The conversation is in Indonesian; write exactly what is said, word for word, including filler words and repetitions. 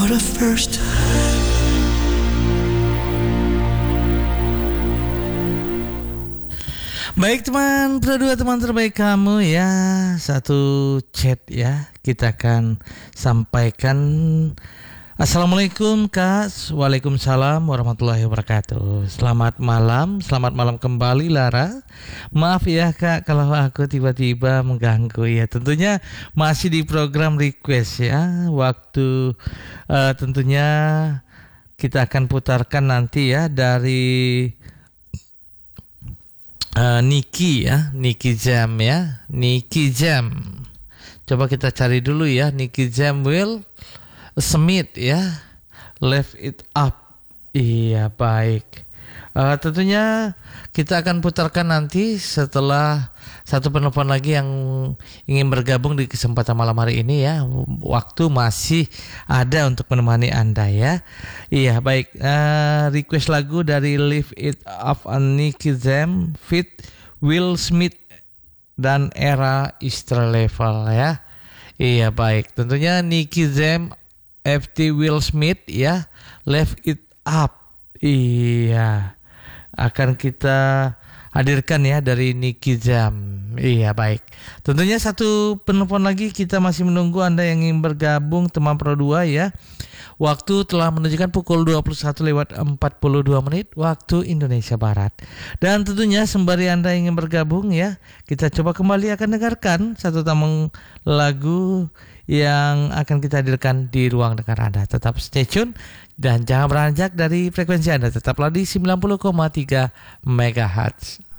the first time. Baik teman, berdua teman terbaik kamu ya. Satu chat ya, kita akan sampaikan. Assalamualaikum Kak. Waalaikumsalam warahmatullahi wabarakatuh. Selamat malam, selamat malam kembali Lara. Maaf ya Kak kalau aku tiba-tiba mengganggu ya. Tentunya masih di program request ya. Waktu uh, tentunya kita akan putarkan nanti ya dari uh, Niki ya, Niki Jam ya, Niki Jam. Coba kita cari dulu ya, Niki Jam Will Smith ya, Lift It Up. Iya baik. Uh, tentunya kita akan putarkan nanti setelah satu penelpon lagi yang ingin bergabung di kesempatan malam hari ini ya. Waktu masih ada untuk menemani Anda ya. Iya baik. Uh, request lagu dari Lift It Up on Nicky Jam, Fit Will Smith dan Era Extra Level ya. Iya baik. Tentunya Nicky Jam, F T Will Smith ya, Lift It Up. Iya, akan kita hadirkan ya dari Nicky Jam. Iya baik. Tentunya satu penelpon lagi, kita masih menunggu Anda yang ingin bergabung teman Pro dua ya. Waktu telah menunjukkan pukul dua puluh satu lewat empat puluh dua menit waktu Indonesia Barat. Dan tentunya sembari Anda ingin bergabung ya, kita coba kembali akan dengarkan satu tamu lagu yang akan kita hadirkan di ruang dengar Anda. Tetap stay tune dan jangan beranjak dari frekuensi Anda. Tetaplah di sembilan puluh koma tiga megahertz.